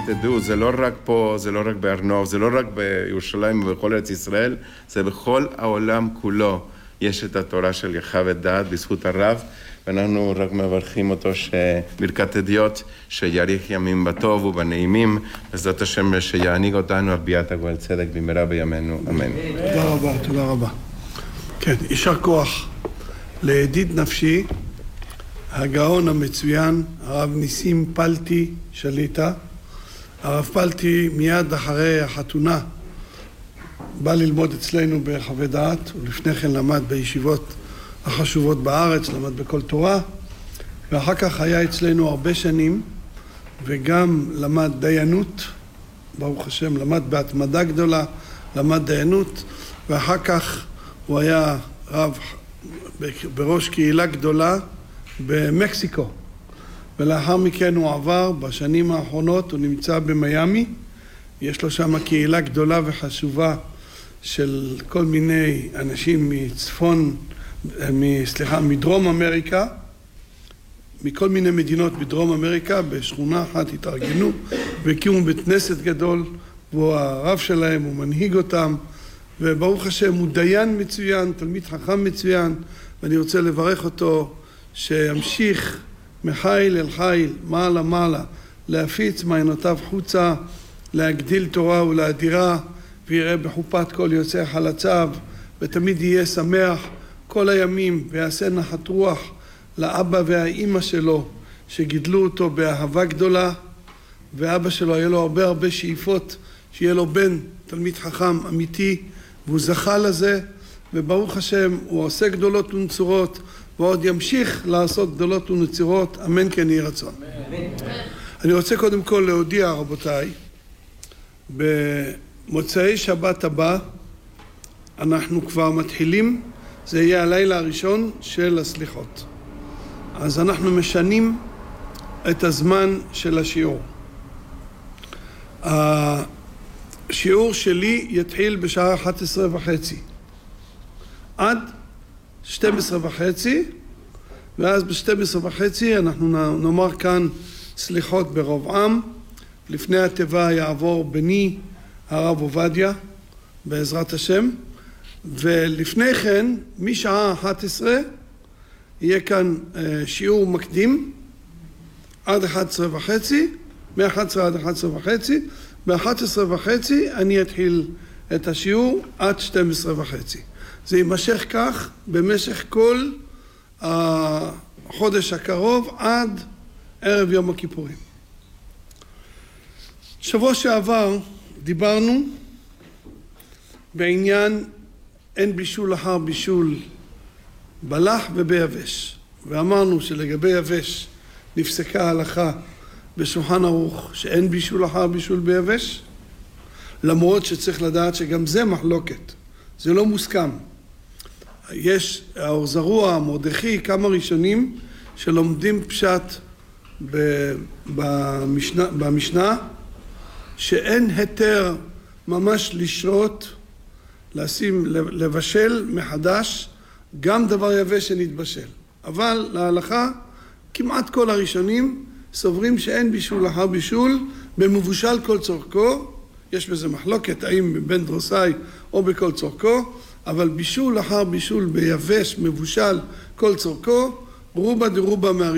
תדעו, זה לא רק פה, זה לא רק בארנוב, זה לא רק בירושלים ובכל ארץ ישראל, זה בכל העולם כולו. יש את התורה של יחווה דעת בזכות הרב, ואנחנו רק מברכים אותו שברכת הדיוט, שיאריך ימים בטוב ובנעימים, בעזרת השם שיעניג אותנו על ביאת הגואל צדק במהרה בימינו, אמן. תודה רבה, תודה רבה. כן, יישר כוח לידיד נפשי, הגאון המצוין, הרב ניסים פלטי שליטה. הרב פלטי מיד אחרי החתונה בא ללמוד אצלנו בחווה דעת, ולפני כן למד בישיבות החשובות בארץ, למד בכל תורה, ואחר כך היה אצלנו הרבה שנים, וגם למד דיינות, ברוך השם, למד בהתמדה גדולה, למד דיינות, ואחר כך הוא היה רב בראש קהילה גדולה במקסיקו, ולאחר מכן הוא עבר, בשנים האחרונות הוא נמצא במיימי, יש לו שם קהילה גדולה וחשובה של כל מיני אנשים מדרום אמריקה, מכל מיני מדינות בדרום אמריקה, בשכונה אחת התארגנו והקימו בית כנסת גדול, והוא הרב שלהם, הוא מנהיג אותם, וברוך השם הוא דיין מצוין, תלמיד חכם מצוין, ואני רוצה לברך אותו שימשיך מחיל אל חיל, מעלה מעלה, להפיץ מעיינותיו חוצה, להגדיל תורה ולהדירה, ויראה בחופת כל יוצא חלציו, ותמיד יהיה שמח כל הימים, ויעשה נחת רוח לאבא והאימא שלו, שגידלו אותו באהבה גדולה, ואבא שלו היה לו הרבה שאיפות, שיהיה לו בן תלמיד חכם אמיתי, והוא זכה לזה, וברוך השם הוא עושה גדולות ונצורות, ועוד ימשיך לעשות גדולות ונצורות, אמן כן יהי רצון. אני רוצה קודם כל להודיע, רבותיי, במוצאי שבת הבא אנחנו כבר מתחילים, זה יהיה הלילה הראשון של הסליחות. אז אנחנו משנים את הזמן של השיעור. השיעור שלי יתחיל בשעה 11:30 עד 12:30, ואז ב-12:30 אנחנו נאמר כאן סליחות ברוב עם. לפני התיבה יעבור בני הרב עובדיה בעזרת השם, ולפני כן משעה 11 יהיה כאן שיעור מקדים עד 11:30, מ-11 עד 11:30, ב-11:30 אני אתחיל את השיעור עד 12:30. זה יימשך כך במשך כל החודש הקרוב עד ערב יום הכיפורים. שבוע שעבר דיברנו בעניין אין בישול אחר בישול בלח וביבש, ואמרנו שלגבי יבש נפסקה ההלכה בשולחן ערוך שאין בישול אחר בישול ביבש, למרות שצריך לדעת שגם זה מחלוקת, זה לא מוסכם. יש האור זרוע, מרדכי, כמה ראשונים שלומדים פשט במשנה, שאין היתר ממש לשרות, לבשל מחדש גם דבר יבש שנתבשל. אבל להלכה כמעט כל הראשונים סוברים שאין בישול אחר בישול במבושל כל צורכו. יש בזה מחלוקת האם בן דרוסאי או בכל צורכו, אבל בישול אחר בישול ביבש מבושל כל צורכו רובה דרובה